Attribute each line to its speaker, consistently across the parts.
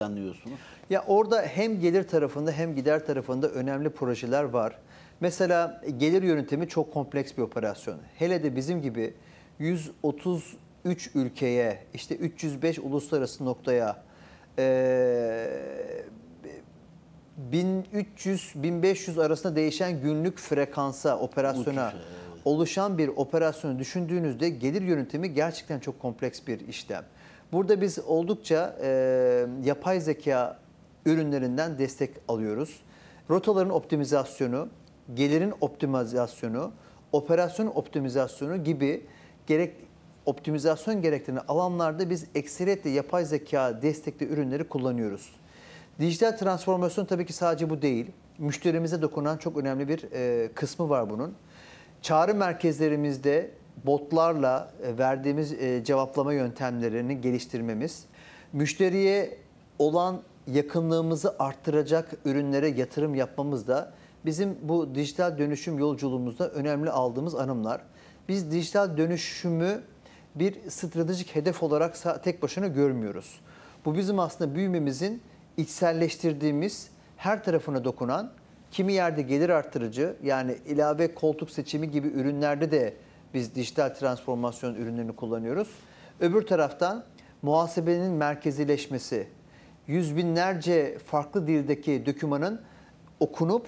Speaker 1: planlıyorsunuz?
Speaker 2: Ya orada hem gelir tarafında hem gider tarafında önemli projeler var. Mesela gelir yönetimi çok kompleks bir operasyon. Hele de bizim gibi 133 ülkeye, işte 305 uluslararası noktaya, 1300-1500 arasında değişen günlük frekansa, operasyona
Speaker 1: Uçuş, evet.
Speaker 2: oluşan bir operasyonu düşündüğünüzde gelir yönetimi gerçekten çok kompleks bir işlem. Burada biz oldukça yapay zeka ürünlerinden destek alıyoruz. Rotaların optimizasyonu, gelirin optimizasyonu, operasyon optimizasyonu gibi optimizasyon gerektiren alanlarda biz ekseriyetle yapay zeka destekli ürünleri kullanıyoruz. Dijital transformasyon tabii ki sadece bu değil. Müşterimize dokunan çok önemli bir kısmı var bunun. Çağrı merkezlerimizde botlarla verdiğimiz cevaplama yöntemlerini geliştirmemiz, müşteriye olan yakınlığımızı arttıracak ürünlere yatırım yapmamız da bizim bu dijital dönüşüm yolculuğumuzda önemli aldığımız adımlar. Biz dijital dönüşümü bir stratejik hedef olarak tek başına görmüyoruz. Bu bizim aslında büyümemizin içselleştirdiğimiz, her tarafına dokunan, kimi yerde gelir arttırıcı, yani ilave koltuk seçimi gibi ürünlerde de biz dijital transformasyon ürünlerini kullanıyoruz. Öbür taraftan muhasebenin merkezileşmesi, yüz binlerce farklı dildeki dokümanın okunup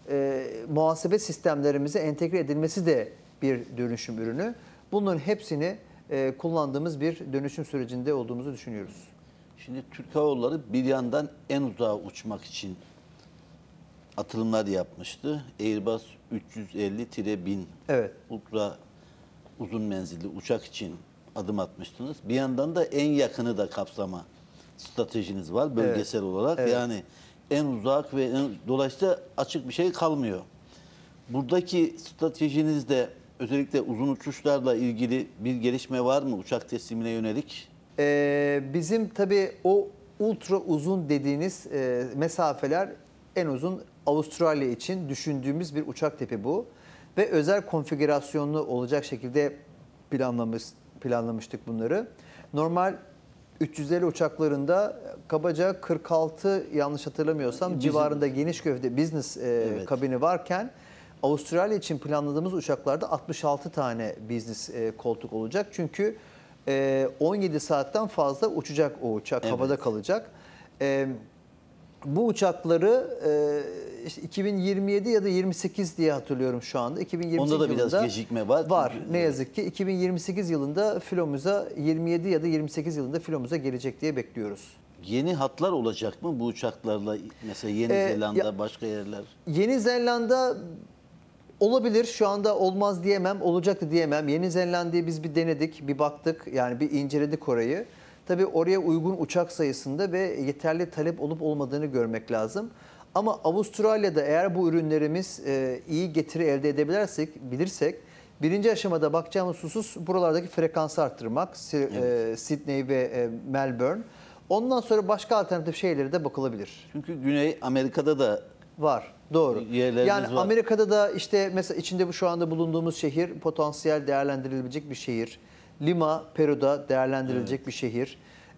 Speaker 2: muhasebe sistemlerimize entegre edilmesi de bir dönüşüm ürünü. Bunların hepsini kullandığımız bir dönüşüm sürecinde olduğumuzu düşünüyoruz.
Speaker 1: Şimdi Türk Hava Yolları bir yandan en uzağa uçmak için atılımlar yapmıştı. Airbus 350-1000
Speaker 2: Evet.
Speaker 1: ultra uzun menzilli uçak için adım atmıştınız. Bir yandan da en yakını da kapsama stratejiniz var bölgesel olarak.
Speaker 2: Evet.
Speaker 1: Yani en uzak ve dolayısıyla açık bir şey kalmıyor. Buradaki stratejinizde özellikle uzun uçuşlarla ilgili bir gelişme var mı uçak teslimine yönelik?
Speaker 2: Bizim tabii o ultra uzun dediğiniz mesafeler, en uzun Avustralya için düşündüğümüz bir uçak tipi bu. Ve özel konfigürasyonlu olacak şekilde planlamıştık bunları. Normal 350 uçaklarında kabaca 46, yanlış hatırlamıyorsam, civarında geniş gövde business kabini varken Avustralya için planladığımız uçaklarda 66 tane business koltuk olacak. Çünkü 17 saatten fazla uçacak o uçak, havada kalacak. Bu uçakları işte 2027 ya da 28 diye hatırlıyorum şu anda. 2028
Speaker 1: Onda da biraz
Speaker 2: yılında
Speaker 1: gecikme var.
Speaker 2: Var.
Speaker 1: Çünkü,
Speaker 2: Ne yazık ki 2028 yılında filomuza, 27 ya da 28 yılında filomuza gelecek diye bekliyoruz.
Speaker 1: Yeni hatlar olacak mı bu uçaklarla? Mesela Yeni Zelanda, başka yerler?
Speaker 2: Yeni Zelanda olabilir. Şu anda olmaz diyemem, olacak da diyemem. Yeni Zelanda'yı biz bir denedik, bir baktık. Yani bir inceledik orayı. Tabii oraya uygun uçak sayısında ve yeterli talep olup olmadığını görmek lazım. Ama Avustralya'da eğer bu ürünlerimiz iyi getiri elde bilirsek, birinci aşamada bakacağımız husus buralardaki frekansı arttırmak. Sydney ve Melbourne. Ondan sonra başka alternatif şeylere de bakılabilir.
Speaker 1: Çünkü Güney Amerika'da da
Speaker 2: var. Doğru.
Speaker 1: yerleriniz
Speaker 2: Yani
Speaker 1: var.
Speaker 2: Amerika'da da işte mesela içinde şu anda bulunduğumuz şehir potansiyel değerlendirilebilecek bir şehir. Lima, Peru'da değerlendirilecek bir şehir.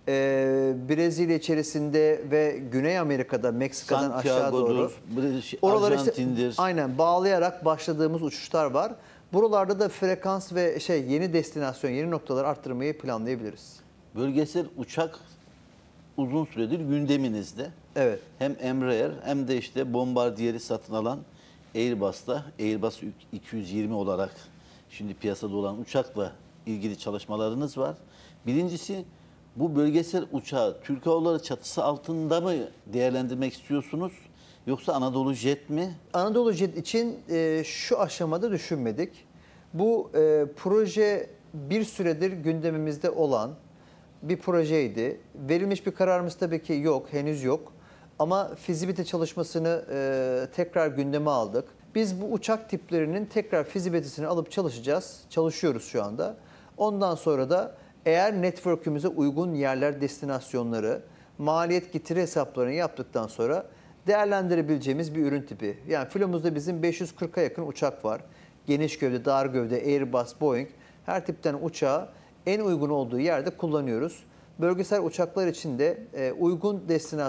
Speaker 2: Brezilya içerisinde ve Güney Amerika'da, Meksika'dan aşağı doğru. Oralara
Speaker 1: Arjantin'dir.
Speaker 2: işte aynen bağlayarak başladığımız uçuşlar var. Buralarda da frekans ve yeni destinasyon, yeni noktalar arttırmayı planlayabiliriz.
Speaker 1: Bölgesel uçak uzun süredir gündeminizde.
Speaker 2: Evet.
Speaker 1: Hem Embraer hem de işte Bombardier'i satın alan Airbus'ta, Airbus 220 olarak şimdi piyasada olan uçakla ilgili çalışmalarınız var. Birincisi, bu bölgesel uçağı Türk Hava Yolları çatısı altında mı değerlendirmek istiyorsunuz? Yoksa Anadolu Jet mi?
Speaker 2: Anadolu Jet için şu aşamada düşünmedik. Bu proje bir süredir gündemimizde olan bir projeydi. Verilmiş bir kararımız tabii ki yok, henüz yok. Ama fizibilite çalışmasını tekrar gündeme aldık. Biz bu uçak tiplerinin tekrar fizibilitesini alıp çalışıyoruz şu anda. Ondan sonra da eğer network'ümüze uygun yerler, destinasyonları, maliyet getiri hesaplarını yaptıktan sonra değerlendirebileceğimiz bir ürün tipi. Yani filomuzda bizim 540'a yakın uçak var. Geniş gövde, dar gövde, Airbus, Boeing, her tipten uçağı en uygun olduğu yerde kullanıyoruz. Bölgesel uçaklar için de uygun destinasyon